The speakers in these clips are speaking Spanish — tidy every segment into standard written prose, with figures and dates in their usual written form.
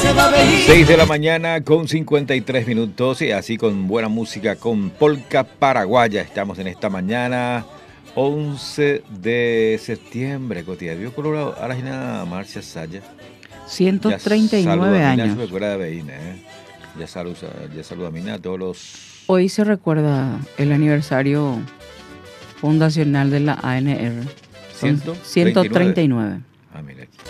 6 de la mañana con 53 minutos y así con buena música con Polka Paraguaya. Estamos en esta mañana 11 de septiembre. Cotidiano Colorado, Arajina Marcia Saya. 139 años. Ya saluda a Mina, a todos los... Hoy se recuerda el aniversario fundacional de la ANR. 139. Ah, mira aquí.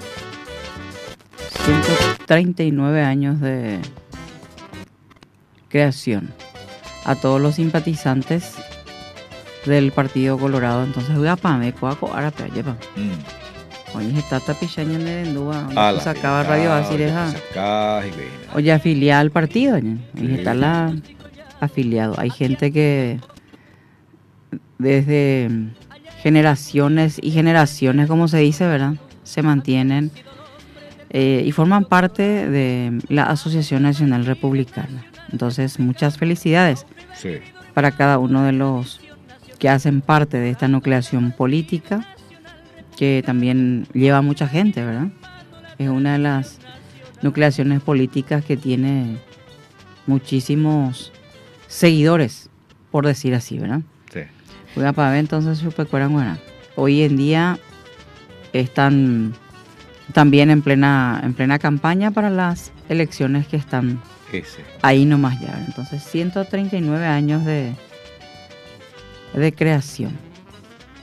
139 años de creación. A todos los simpatizantes del Partido Colorado. Entonces, voy a pame, coaco, arape, lleva. Oye, está tapichaña en el endúa. Sacaba radio así, deja. Oye, afiliada al partido. Ahí está la afiliado. Hay gente que desde generaciones y generaciones, como se dice, ¿verdad? Se mantienen y forman parte de la Asociación Nacional Republicana. Entonces, muchas felicidades para cada uno de los que hacen parte de esta nucleación política, que también lleva mucha gente, ¿verdad? Es una de las nucleaciones políticas que tiene muchísimos seguidores, por decir así, ¿verdad? Sí. Voy para ver entonces hoy en día están también en plena campaña para las elecciones que están ahí nomás ya. Entonces, 139 años de creación.